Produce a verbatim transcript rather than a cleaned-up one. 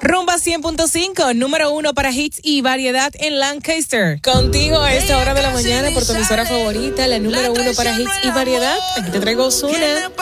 Rumba cien punto cinco, número uno para hits y variedad en Lancaster. Contigo a esta hora de la mañana por tu emisora favorita, la número uno para hits y variedad. Aquí te traigo Ozuna.